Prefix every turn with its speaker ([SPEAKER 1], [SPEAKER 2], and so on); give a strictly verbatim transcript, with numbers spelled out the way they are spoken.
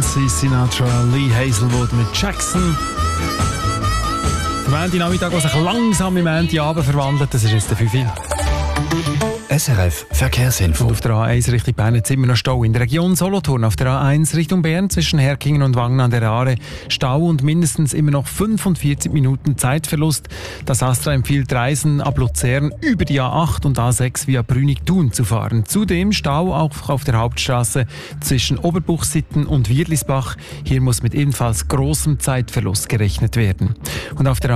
[SPEAKER 1] Nancy Sinatra, Lee Hazelwood mit Jackson. Der Montag-Nachmittag, der sich langsam im Montagabend verwandelt, das ist jetzt der fünf Uhr.
[SPEAKER 2] S R F Verkehrsinfo.
[SPEAKER 1] Und auf der A eins Richtung Bern jetzt immer noch Stau. In der Region Solothurn auf der A eins Richtung Bern zwischen Herkingen und Wangen an der Aare Stau und mindestens immer noch fünfundvierzig Minuten Zeitverlust. Das Astra empfiehlt Reisen ab Luzern über die A acht und A sechs via Brünig-Thun zu fahren. Zudem Stau auch auf der Hauptstraße zwischen Oberbuchsitten und Wirlisbach. Hier muss mit ebenfalls großem Zeitverlust gerechnet werden. Und auf der